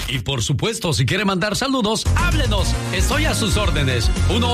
Y por supuesto, si quiere mandar saludos, háblenos. Estoy a sus órdenes.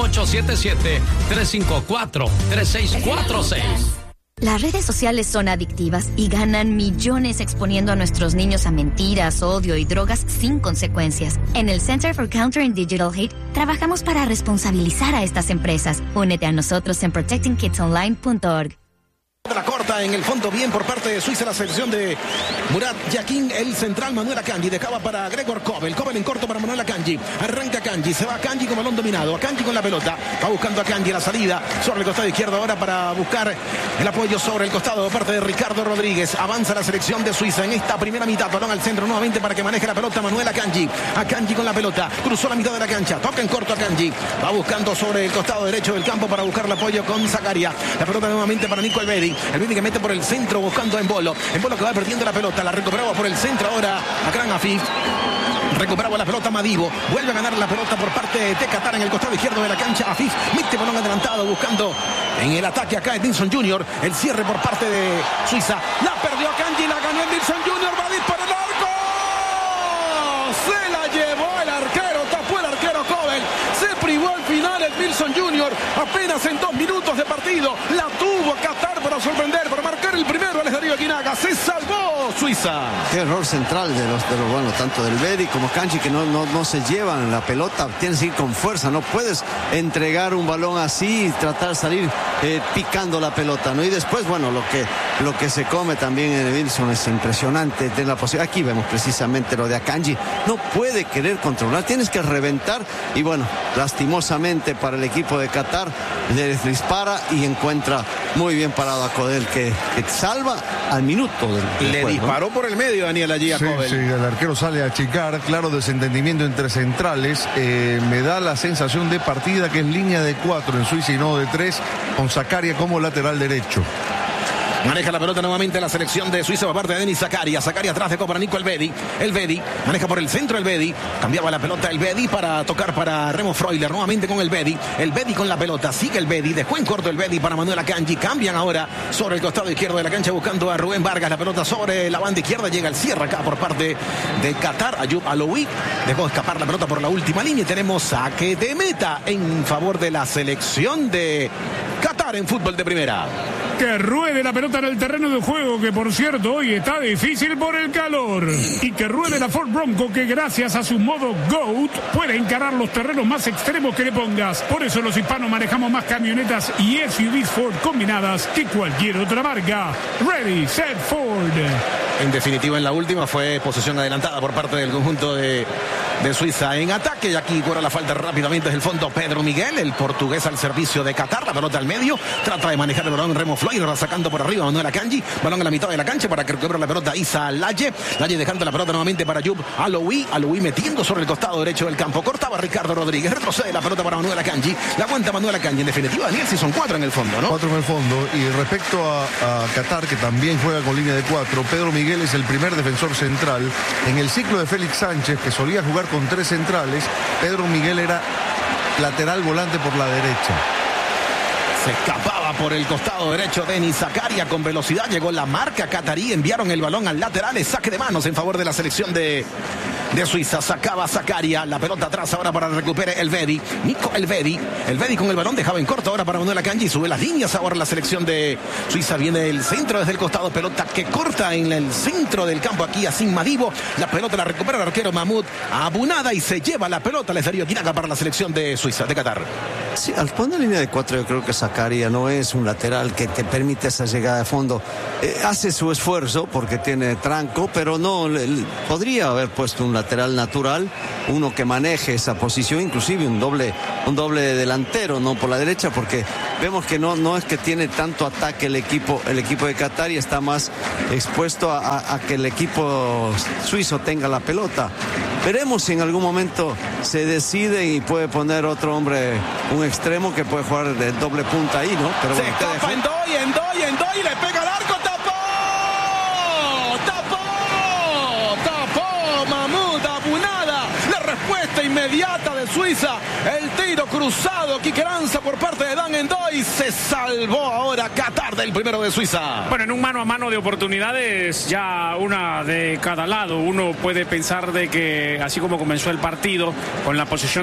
1877-354-3646. Las redes sociales son adictivas y ganan millones exponiendo a nuestros niños a mentiras, odio y drogas sin consecuencias. En el Center for Countering Digital Hate trabajamos para responsabilizar a estas empresas. Únete a nosotros en protectingkidsonline.org. La corta en el fondo bien por parte de Suiza, la selección de Murat Yakin, el central Manuel Akanji, dejaba para Gregor Kobel en corto para Manuel Akanji, arranca Akanji, se va Akanji con balón dominado, Akanji con la pelota, va buscando Akanji la salida sobre el costado izquierdo ahora para buscar el apoyo sobre el costado de parte de Ricardo Rodríguez. Avanza la selección de Suiza en esta primera mitad, balón al centro nuevamente para que maneje la pelota Manuel Akanji, Akanji con la pelota, cruzó la mitad de la cancha, toca en corto Akanji, va buscando sobre el costado derecho del campo para buscar el apoyo con Zakaria, la pelota nuevamente para Nico Elvedi que mete por el centro buscando a Embolo que va perdiendo la pelota, la recuperaba por el centro ahora Akram Afif. Recuperaba la pelota Madibo, vuelve a ganar la pelota por parte de Qatar en el costado izquierdo de la cancha. Afif mete balón adelantado buscando en el ataque acá Edinson Junior, el cierre por parte de Suiza, la perdió Akanji, la ganó Edinson Junior, va a disparar el arco, se la llevó el arquero, tapó el arquero Kobel, se privó al final Edinson Junior, apenas en 2 minutos de partido, la tuvo Qatar para sorprender, para marcar el primero al Darío Guinaga, se salvó Suiza. Qué error central de los bueno, tanto del Bedi como Kanji, que no se llevan la pelota, tienes que ir con fuerza, no puedes entregar un balón así y tratar de salir picando la pelota, ¿no? Y después, bueno, lo que se come también en Wilson es impresionante, de la posibilidad, aquí vemos precisamente lo de Akanji, no puede querer controlar, tienes que reventar, y bueno, lastimosamente para el equipo de Qatar, le dispara y encuentra muy bien parado a Kobel, que salva al minuto del le juego, disparó, ¿no? Por el medio Daniel allí a Kobel. Sí, el arquero sale a achicar, claro, desentendimiento entre centrales, me da la sensación de partida que es línea de 4 en Suiza y no de 3, con Zakaria como lateral derecho. Maneja la pelota nuevamente la selección de Suiza por parte de Denis Zakaria. Zakaria atrás de para Nico Elvedi. Elvedi maneja por el centro Elvedi. Cambiaba la pelota Elvedi para tocar para Remo Freuler. Nuevamente con Elvedi. Elvedi con la pelota. Sigue Elvedi. Dejó en corto Elvedi para Manuel Akanji. Cambian ahora sobre el costado izquierdo de la cancha buscando a Rubén Vargas. La pelota sobre la banda izquierda. Llega el cierre acá por parte de Qatar. Ayub Aloui dejó escapar la pelota por la última línea. Y tenemos saque de meta en favor de la selección de Qatar en fútbol de primera. Que ruede la pelota en el terreno de juego, que por cierto hoy está difícil por el calor. Y que ruede la Ford Bronco, que gracias a su modo GOAT puede encarar los terrenos más extremos que le pongas. Por eso los hispanos manejamos más camionetas y SUVs Ford combinadas que cualquier otra marca. Ready, set, Ford. En definitiva, en la última fue posesión adelantada por parte del conjunto de Suiza en ataque. Y aquí cobra la falta rápidamente desde el fondo Pedro Miguel, el portugués al servicio de Qatar. La pelota al medio, trata de manejar el balón Remo Freuler, va sacando por arriba Manuel Akanji, balón a la mitad de la cancha para que recupere la pelota Isa Laye dejando la pelota nuevamente para Ayub Aloui metiendo sobre el costado derecho del campo, cortaba Ricardo Rodríguez, retrocede la pelota para Manuel Akanji, la aguanta Manuel Akanji. En definitiva, Daniel, si son 4 en el fondo, ¿no? 4 en el fondo. Y respecto a Qatar, que también juega con línea de 4, Pedro Miguel es el primer defensor central. En el ciclo de Félix Sánchez, que solía jugar con 3 centrales, Pedro Miguel era lateral volante por la derecha. Se escapaba por el costado derecho Denis Zakaria con velocidad, llegó la marca catarí, enviaron el balón al lateral, es saque de manos en favor de la selección de Suiza. Sacaba Zakaria, la pelota atrás ahora para recupere Elvedi, Nico Elvedi con el balón, dejaba en corto ahora para Manuel Akanji, sube las líneas ahora la selección de Suiza, viene el centro desde el costado, pelota que corta en el centro del campo aquí a Sin Madibo, la pelota la recupera el arquero Mahmoud Abunada y se lleva la pelota al Darío Guinaga para la selección de Suiza, de Qatar. Sí, al poner línea de 4 yo creo que Zakaria no es un lateral que te permite esa llegada de fondo. Hace su esfuerzo porque tiene tranco, pero no podría haber puesto un lateral natural, uno que maneje esa posición, inclusive un doble delantero, no por la derecha, porque vemos que no es que tiene tanto ataque el equipo de Qatar y está más expuesto a que el equipo suizo tenga la pelota. Veremos si en algún momento se decide y puede poner otro hombre, un extremo que puede jugar de doble punta ahí, ¿no? Pero se bueno, escapa Endoy, le pega al arco, tapó Mahmoud Abunada, la respuesta inmediata inmediata de Suiza. El tiro cruzado, Quique Lanza por parte de Dan Endoy. Se salvó ahora Qatar del primero de Suiza. Bueno, en un mano a mano de oportunidades, ya una de cada lado. Uno puede pensar de que así como comenzó el partido, con la posesión